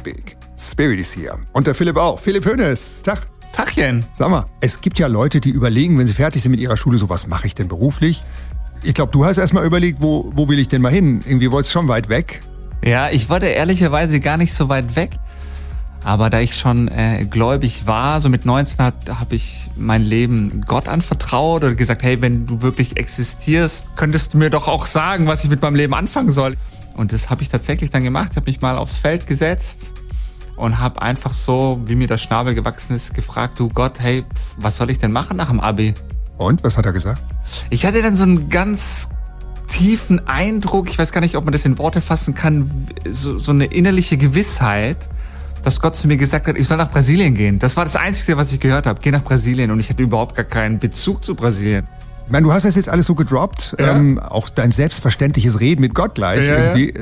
Big. Spirit ist hier. Und der Philipp auch. Philipp Hönes. Tag. Tachchen. Sag mal, es gibt ja Leute, die überlegen, wenn sie fertig sind mit ihrer Schule, so was mache ich denn beruflich? Ich glaube, du hast erstmal überlegt, wo will ich denn mal hin? Irgendwie wolltest du schon weit weg. Ja, ich wollte ehrlicherweise gar nicht so weit weg. Aber da ich schon gläubig war, so mit 19 habe ich mein Leben Gott anvertraut oder gesagt, hey, wenn du wirklich existierst, könntest du mir doch auch sagen, was ich mit meinem Leben anfangen soll. Und das habe ich tatsächlich dann gemacht. Ich habe mich mal aufs Feld gesetzt und habe einfach so, wie mir der Schnabel gewachsen ist, gefragt, du Gott, hey, was soll ich denn machen nach dem Abi? Und, was hat er gesagt? Ich hatte dann so einen ganz tiefen Eindruck, ich weiß gar nicht, ob man das in Worte fassen kann, so eine innerliche Gewissheit, dass Gott zu mir gesagt hat, ich soll nach Brasilien gehen. Das war das Einzige, was ich gehört habe. Geh nach Brasilien. Und ich hatte überhaupt gar keinen Bezug zu Brasilien. Ich meine, du hast das jetzt alles so gedroppt, Ja. auch dein selbstverständliches Reden mit Gott gleich. Ja, irgendwie.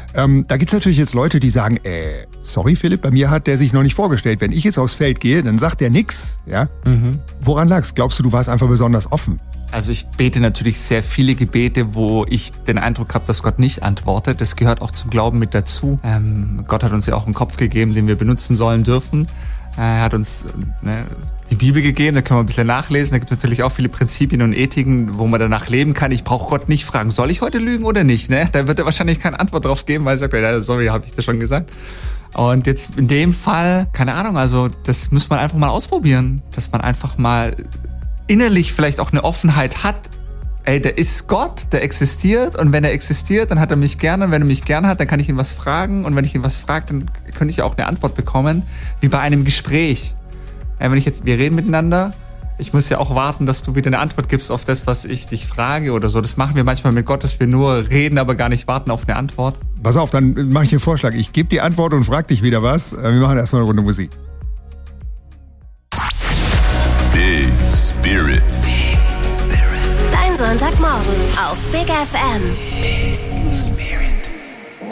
Da gibt's natürlich jetzt Leute, die sagen, sorry Philipp, bei mir hat der sich noch nicht vorgestellt. Wenn ich jetzt aufs Feld gehe, dann sagt der nix. Ja? Woran lag's? Glaubst du warst einfach besonders offen? Also ich bete natürlich sehr viele Gebete, wo ich den Eindruck habe, dass Gott nicht antwortet. Das gehört auch zum Glauben mit dazu. Gott hat uns ja auch einen Kopf gegeben, den wir benutzen sollen dürfen. Er hat uns die Bibel gegeben, da können wir ein bisschen nachlesen. Da gibt es natürlich auch viele Prinzipien und Ethiken, wo man danach leben kann. Ich brauche Gott nicht fragen, soll ich heute lügen oder nicht? Ne? Da wird er wahrscheinlich keine Antwort drauf geben, weil er sagt, ja, sorry, habe ich das schon gesagt. Und jetzt in dem Fall, keine Ahnung, also das muss man einfach mal ausprobieren. Dass man einfach mal innerlich vielleicht auch eine Offenheit hat. Ey, der ist Gott, der existiert und wenn er existiert, dann hat er mich gerne und wenn er mich gerne hat, dann kann ich ihn was fragen und wenn ich ihn was frage, dann könnte ich ja auch eine Antwort bekommen, wie bei einem Gespräch. Ja, wir reden miteinander, ich muss ja auch warten, dass du wieder eine Antwort gibst auf das, was ich dich frage oder so. Das machen wir manchmal mit Gott, dass wir nur reden, aber gar nicht warten auf eine Antwort. Pass auf, dann mache ich dir einen Vorschlag. Ich gebe die Antwort und frag dich wieder was. Wir machen erstmal eine Runde Musik. Big Spirit. Dein Sonntagmorgen auf Big FM. Spirit.